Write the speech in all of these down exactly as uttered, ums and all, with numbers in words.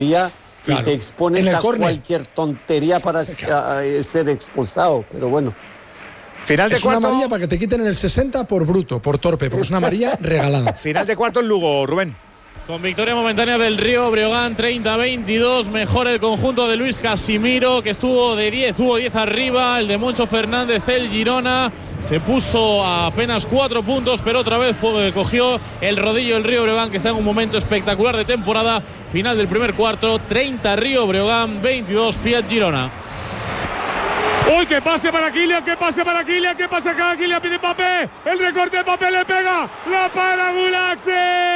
y claro. te expones a córner. cualquier tontería para claro. a, a ser expulsado, pero bueno. Final de es cuarto. una amarilla para que te quiten en el sesenta por bruto, por torpe, porque es una amarilla regalada. Final de cuarto en Lugo, Rubén. Con victoria momentánea del Río Breogán, treinta a veintidós, mejor el conjunto de Luis Casimiro, que estuvo de diez, hubo diez arriba, el de Moncho Fernández, el Girona, se puso a apenas cuatro puntos, pero otra vez cogió el rodillo el Río Breogán, que está en un momento espectacular de temporada. Final del primer cuarto, treinta Río Breogán, veintidós Fiat Girona. ¡Uy, que pase para Kylian, que pase para Kylian, que pase acá, Kylian, viene Mbappé, el recorte de Mbappé le pega, la para Gulaxi.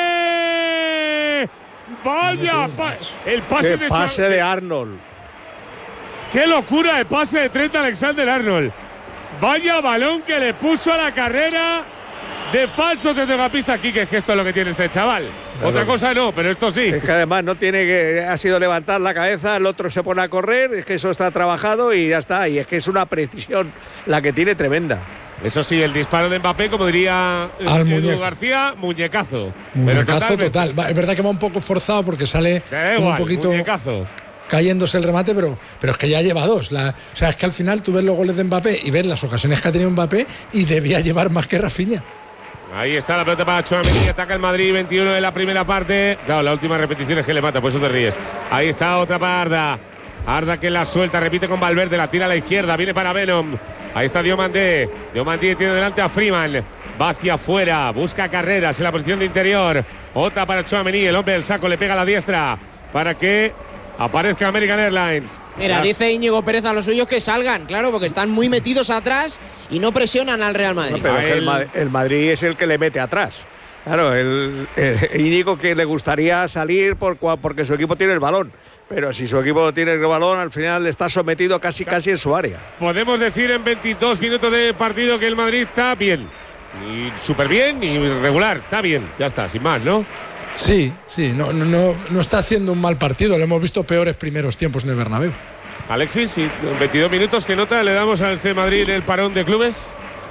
Vaya, pa el pase Qué de pase de Arnold. Qué locura de pase de Trent Alexander-Arnold. Vaya balón que le puso a la carrera de falso centrocampista aquí, que es que esto es lo que tiene este chaval. Claro. Otra cosa no, pero esto sí. Es que además no tiene que, ha sido levantar la cabeza, el otro se pone a correr, es que eso está trabajado y ya está. Y es que es una precisión la que tiene tremenda. Eso sí, el disparo de Mbappé, como diría Al Edu muñeco. García, muñecazo. Muñecazo total. Va, es verdad que va un poco forzado porque sale igual, un poquito muñecazo. Cayéndose el remate, pero, pero es que ya lleva dos. La, o sea, es que al final tú ves los goles de Mbappé y ves las ocasiones que ha tenido Mbappé y debía llevar más que Rafinha. Ahí está la pelota para Tchouaméni, ataca el Madrid, veintiuno de la primera parte. Claro, la última repetición es que le mata, por eso te ríes. Ahí está otra para Arda. Arda que la suelta, repite con Valverde, la tira a la izquierda, viene para Venom. Ahí está Diomandé. Diomandé tiene delante a Freeman. Va hacia afuera, busca carreras en la posición de interior. Otra para Tchouaméni, el hombre del saco le pega a la diestra para que aparezca American Airlines. Mira, Las... dice Íñigo Pérez a los suyos que salgan, claro, porque están muy metidos atrás y no presionan al Real Madrid. No, pero es que el, el Madrid es el que le mete atrás. Claro, el, el Íñigo que le gustaría salir por, porque su equipo tiene el balón. Pero si su equipo tiene el balón, al final está sometido casi casi en su área. Podemos decir en veintidós minutos de partido que el Madrid está bien. Y súper bien y regular, está bien. Ya está, sin más, ¿no? Sí, sí, no, no, no está haciendo un mal partido. Lo hemos visto peores primeros tiempos en el Bernabéu. Alexis, ¿sí? En veintidós minutos, ¿qué nota le damos al C Madrid en el parón de clubes?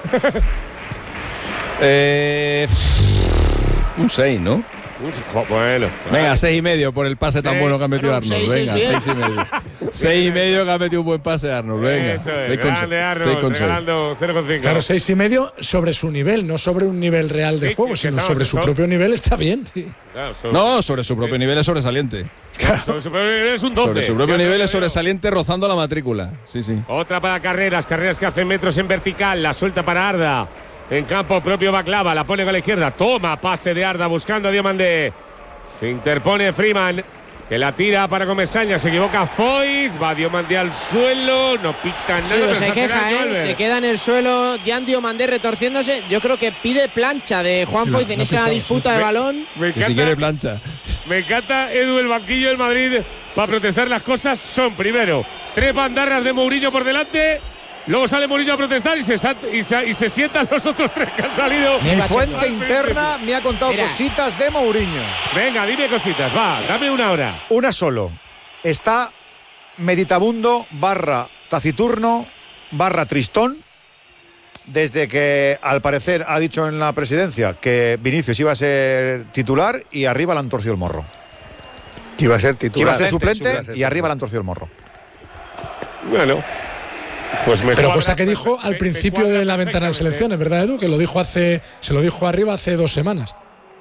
eh, un seis, ¿no? Bueno, venga, seis y medio por el pase sí. tan bueno que ha metido bueno, Arnold. Seis, venga, seis, seis y medio. seis y medio que ha metido un buen pase Arnold. Venga, eso es, grande Arnold, regalando cero coma cinco. Claro, seis y medio sobre su nivel, no sobre un nivel real de sí, juego, sino sobre su propio nivel está bien. Sí. Claro, sobre, no, sobre su propio sí. nivel es sobresaliente. Claro. Sobre su propio nivel es un doce. Sobre su propio nivel es sobresaliente rozando la matrícula. Sí, sí. Otra para carreras, carreras que hacen metros en vertical, la suelta para Arda. En campo propio Baklava, la pone con la izquierda. Toma, pase de Arda buscando a Diomandé. Se interpone Freeman, que la tira para Comesaña. Se equivoca Foyt, va Diomandé al suelo. No pita nada. Sí, pero se, se queja, ¿eh? Se queda en el suelo. Jan Diomandé retorciéndose. Yo creo que pide plancha de Juan Foyt en esa disputa de me, balón. Me encanta, si quiere plancha. Me encanta, Edu, el banquillo del Madrid para protestar. Las cosas son, primero, tres bandarras de Mourinho por delante. Luego sale Mourinho a protestar y se, y, se, y se sientan los otros tres que han salido. Mi fuente interna me ha contado Mira. cositas de Mourinho. Venga, dime cositas, va, dame una hora. Una solo. Está meditabundo barra taciturno barra tristón desde que al parecer ha dicho en la presidencia que Vinicius iba a ser titular y arriba le han torcido el morro. Que iba a ser titular. Que iba a ser suplente, suplente y arriba le han torcido el morro. Bueno. Pues Pero cosa que dijo al principio de la ventana de selecciones, ¿verdad, Edu? Que lo dijo hace, se lo dijo arriba hace dos semanas.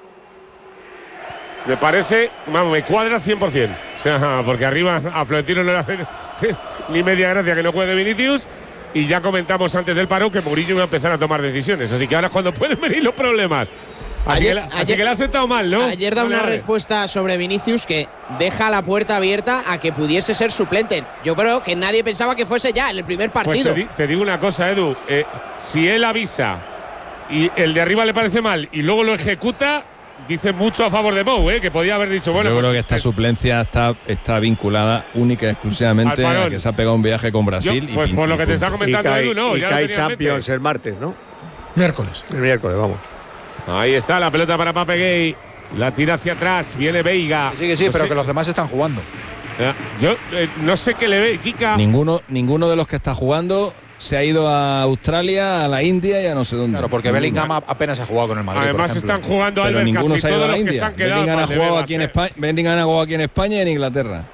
Me parece, vamos, me cuadra cien por ciento. O sea, porque arriba a Florentino no le hace ni media gracia que no juegue Vinicius. Y ya comentamos antes del paro que Mourinho iba a empezar a tomar decisiones. Así que ahora es cuando pueden venir los problemas. Así, ayer, que, la, ayer, así que le ha sentado mal, ¿no? Ayer da no una respuesta sobre Vinicius que deja la puerta abierta a que pudiese ser suplente. Yo creo que nadie pensaba que fuese ya en el primer partido. Pues te, te digo una cosa, Edu. Eh, si él avisa y el de arriba le parece mal y luego lo ejecuta, dice mucho a favor de Mou, ¿eh? Que podía haber dicho, bueno. Yo pues, creo que esta es, suplencia está, está vinculada única y exclusivamente a que se ha pegado un viaje con Brasil. Yo, pues y, por lo que te está comentando cae, Edu, no. Y ya cae Champions el martes, ¿no? Miércoles. El miércoles, vamos. Ahí está la pelota para Pape Gay. La tira hacia atrás. Viene Veiga. Sí, que sí, no pero sé. que los demás están jugando. Yo eh, no sé qué le ve, Kika. Ninguno, ninguno de los que está jugando se ha ido a Australia, a la India y a no sé dónde. Claro, porque Ninguno. Bellingham apenas ha jugado con el Madrid. Además están jugando Pero Albert ninguno casi se ha ido todos a la los que India. se han quedado. Bellingham ha para el jugado Bebas, aquí en eh. España, Bellingham ha jugado aquí en España y en Inglaterra.